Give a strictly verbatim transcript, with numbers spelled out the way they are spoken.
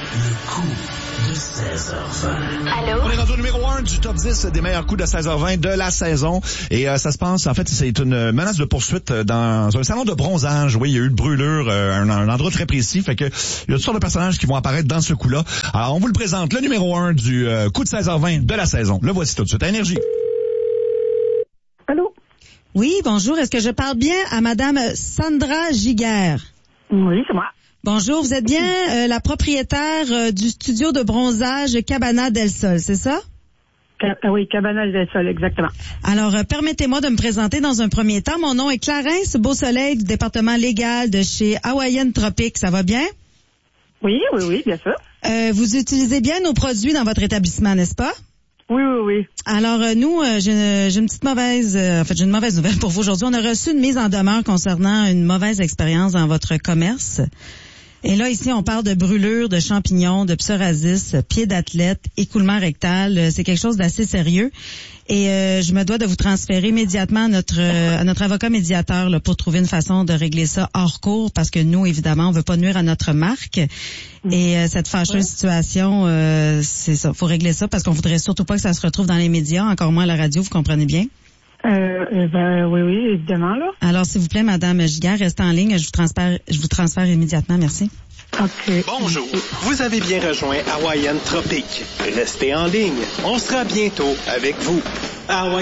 Le coup de seize heures vingt. Allô? On est rendu au numéro un du top dix des meilleurs coups de seize heures vingt de la saison. Et euh, ça se passe, en fait, c'est une menace de poursuite dans un salon de bronzage. Oui, il y a eu une brûlure, euh, un, un endroit très précis. Fait que il y a toutes sortes de personnages qui vont apparaître dans ce coup-là. Alors, on vous le présente, le numéro un du euh, coup de seize heures vingt de la saison. Le voici tout de suite à Énergie. Allô? Oui, bonjour. Est-ce que je parle bien à Madame Sandra Giguère? Oui, c'est moi. Bonjour, vous êtes bien euh, la propriétaire euh, du studio de bronzage Cabana del Sol, c'est ça? Ca- oui, Cabana del Sol, exactement. Alors, euh, permettez-moi de me présenter dans un premier temps. Mon nom est Clarence Beausoleil du département légal de chez Hawaiian Tropic. Ça va bien? Oui, oui, oui, bien sûr. Euh, vous utilisez bien nos produits dans votre établissement, n'est-ce pas? Oui, oui, oui. Alors, euh, nous, euh, j'ai, une, j'ai une petite mauvaise... Euh, en fait, j'ai une mauvaise nouvelle pour vous aujourd'hui. On a reçu une mise en demeure concernant une mauvaise expérience dans votre commerce. Et là, ici, on parle de brûlure, de champignons, de psoriasis, pied d'athlète, écoulement rectal. C'est quelque chose d'assez sérieux. Et euh, je me dois de vous transférer immédiatement à notre euh, à notre avocat médiateur là, pour trouver une façon de régler ça hors cours, parce que nous, évidemment, on veut pas nuire à notre marque. Et euh, cette fâcheuse ouais. situation, euh, c'est ça. Faut régler ça parce qu'on voudrait surtout pas que ça se retrouve dans les médias, encore moins à la radio, vous comprenez bien? Euh, ben oui, oui, évidemment, là. Alors, s'il vous plaît, Madame Giguère, restez en ligne. Je vous transfère, je vous transfère immédiatement. Merci. OK. Bonjour. Vous avez bien rejoint Hawaiian Tropic. Restez en ligne. On sera bientôt avec vous. Hawaiian